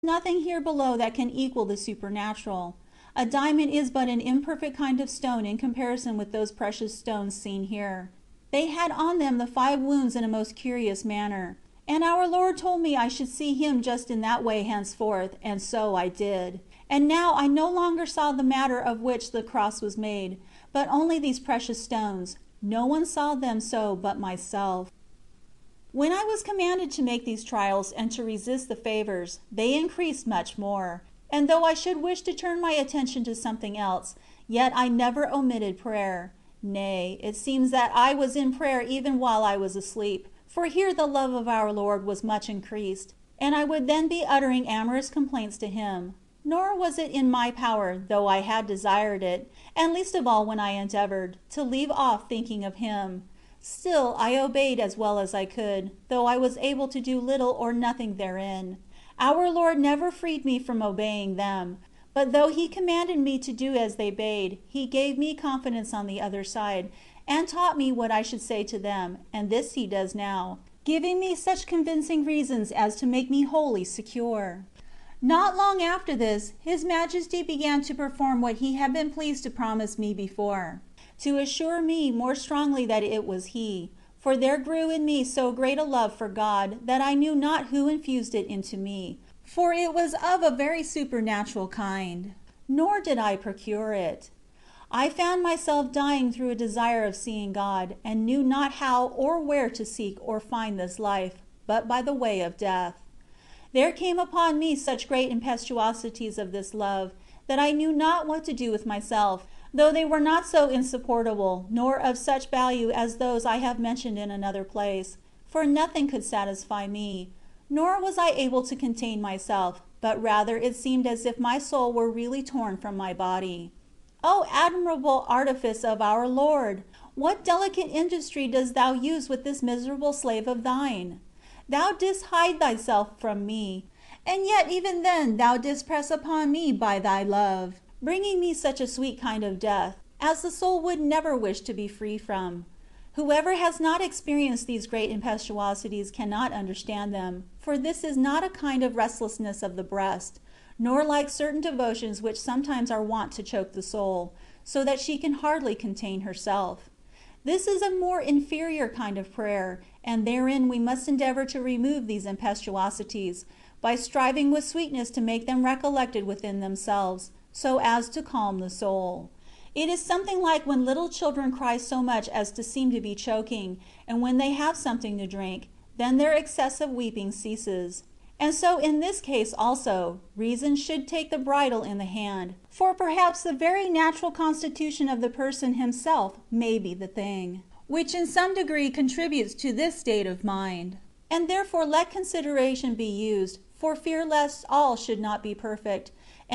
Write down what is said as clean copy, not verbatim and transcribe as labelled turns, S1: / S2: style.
S1: nothing here below that can equal the supernatural. A diamond is but an imperfect kind of stone in comparison with those precious stones seen here. They had on them the 5 wounds in a most curious manner, and our Lord told me I should see Him just in that way henceforth, and so I did. And now I no longer saw the matter of which the cross was made, but only these precious stones. No one saw them so but myself. When I was commanded to make these trials and to resist the favors, they increased much more. And though I should wish to turn my attention to something else, yet I never omitted prayer. Nay, it seems that I was in prayer even while I was asleep, for here the love of our Lord was much increased, and I would then be uttering amorous complaints to Him. Nor was it in my power, though I had desired it, and least of all when I endeavored, to leave off thinking of Him. Still I obeyed as well as I could, though I was able to do little or nothing therein. Our Lord never freed me from obeying them, but though He commanded me to do as they bade, He gave me confidence on the other side, and taught me what I should say to them, and this He does now, giving me such convincing reasons as to make me wholly secure. Not long after this, His Majesty began to perform what He had been pleased to promise me before, to assure me more strongly that it was He, for there grew in me so great a love for God that I knew not who infused it into me, for it was of a very supernatural kind, nor did I procure it. I found myself dying through a desire of seeing God, and knew not how or where to seek or find this life, but by the way of death. There came upon me such great impetuosities of this love, that I knew not what to do with myself, though they were not so insupportable, nor of such value as those I have mentioned in another place, for nothing could satisfy me, nor was I able to contain myself, but rather it seemed as if my soul were really torn from my body. O admirable artifice of our Lord! What delicate industry dost Thou use with this miserable slave of Thine! Thou didst hide Thyself from me, and yet even then Thou didst press upon me by Thy love, bringing me such a sweet kind of death, as the soul would never wish to be free from. Whoever has not experienced these great impetuosities cannot understand them, for this is not a kind of restlessness of the breast, nor like certain devotions which sometimes are wont to choke the soul, so that she can hardly contain herself. This is a more inferior kind of prayer, and therein we must endeavor to remove these impetuosities, by striving with sweetness to make them recollected within themselves, so as to calm the soul. It is something like when little children cry so much as to seem to be choking, and when they have something to drink, then their excessive weeping ceases. And so in this case also, reason should take the bridle in the hand, for perhaps the very natural constitution of the person himself may be the thing, which in some degree contributes to this state of mind. And therefore let consideration be used, for fear lest all should not be perfect,